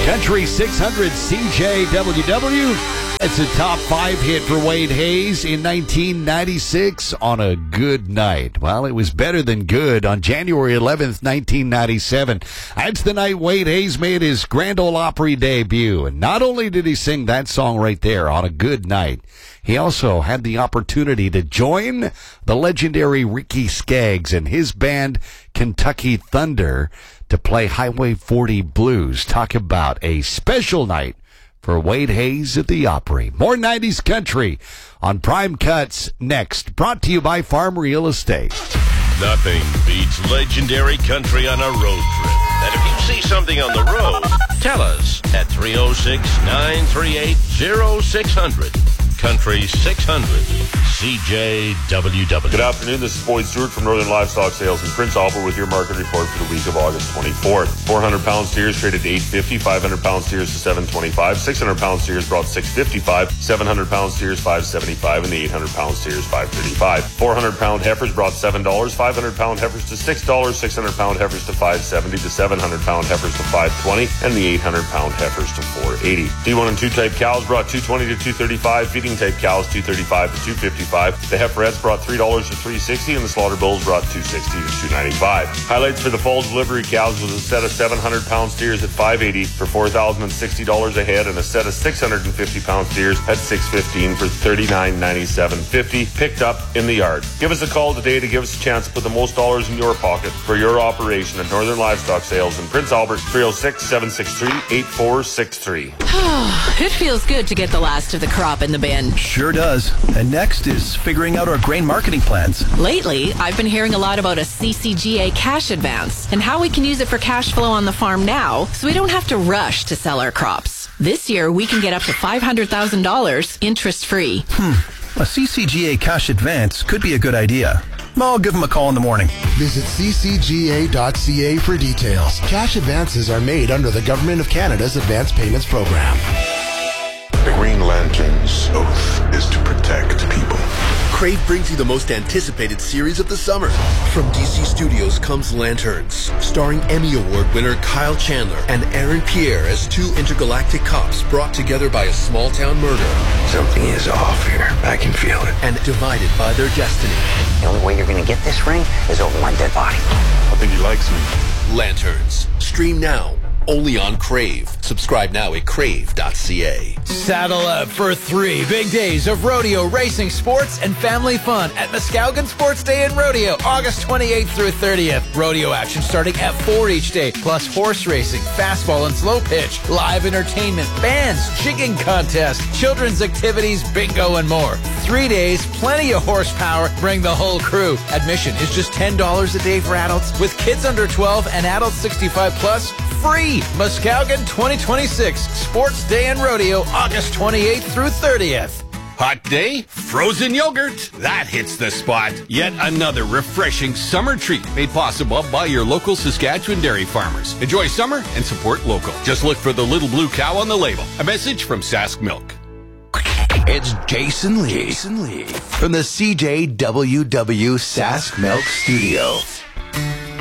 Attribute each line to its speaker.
Speaker 1: Country 600 CJWW. It's a top 5 hit for Wade Hayes in 1996 on a good night. Well, it was better than good on January 11th, 1997. That's the night Wade Hayes made his Grand Ole Opry debut. And not only did he sing that song right there on a good night, he also had the opportunity to join the legendary Ricky Skaggs and his band Kentucky Thunder to play Highway 40 Blues. Talk about a special night for Wade Hayes at the Opry. More 90s country on Prime Cuts next. Brought to you by Farm Real Estate.
Speaker 2: Nothing beats legendary country on a road trip. And if you see something on the road, tell us at 306-938-0600. Country 600 CJWW.
Speaker 3: Good afternoon. This is Boyd Stewart from Northern Livestock Sales in Prince Albert with your market report for the week of August 24th. 400-pound steers traded $8.50, 500-pound steers to $7.25, 600-pound steers brought $6.55, 700-pound steers $5.75, and the 800-pound steers $5.35. 400-pound heifers brought $7, 500-pound heifers to $6, 600-pound heifers to $5.70, the 700-pound heifers to $5.20, and the 800-pound heifers to $4.80. D1 and 2 type cows brought $2.20 to $2.35, feeding type cows $2.35 to $2.55. The heiferettes brought $3 to $3.60, and the slaughter bulls brought $2.60 to $2.95. Highlights for the fall delivery cows was a set of 700-pound steers at $5.80 for $4,060 a head, and a set of 650-pound steers at $6.15 for $39.97.50 picked up in the yard. Give us a call today to give us a chance to put the most dollars in your pocket for your operation at Northern Livestock Sales in Prince Albert. 306-763-8463.
Speaker 4: It feels good to get the last of the crop in the bin.
Speaker 5: Sure does. And next is figuring out our grain marketing plans.
Speaker 4: Lately, I've been hearing a lot about a CCGA cash advance and how we can use it for cash flow on the farm now so we don't have to rush to sell our crops. This year, we can get up to $500,000 interest-free.
Speaker 5: A CCGA cash advance could be a good idea. I'll give them a call in the morning.
Speaker 6: Visit ccga.ca for details. Cash advances are made under the Government of Canada's Advance Payments Program.
Speaker 7: The Green Lantern's oath is to protect people.
Speaker 8: Crave brings you the most anticipated series of the summer. From DC Studios comes Lanterns, starring Emmy Award winner Kyle Chandler and Aaron Pierre as two intergalactic cops brought together by a small-town murder.
Speaker 9: Something is off here. I can feel it.
Speaker 8: And divided by their destiny.
Speaker 10: The only way you're going to get this ring is over my dead body.
Speaker 7: I think he likes me.
Speaker 8: Lanterns. Stream now. Only on Crave. Subscribe now at crave.ca.
Speaker 11: Saddle up for 3 big days of rodeo, racing, sports, and family fun at Muskowgan Sports Day and Rodeo, August 28th through 30th. Rodeo action starting at 4 each day, plus horse racing, fastball and slow pitch, live entertainment, bands, jigging contest, children's activities, bingo, and more. 3 days, plenty of horsepower. Bring the whole crew. Admission is just $10 a day for adults, with kids under 12 and adults 65 plus free. Muskowgan 2026 Sports Day and Rodeo, August 28th through 30th.
Speaker 12: Hot day, frozen yogurt. That hits the spot. Yet another refreshing summer treat made possible by your local Saskatchewan dairy farmers. Enjoy summer and support local. Just look for the little blue cow on the label. A message from Sask Milk.
Speaker 5: It's Jason Lee from the CJWW Sask Milk Studio.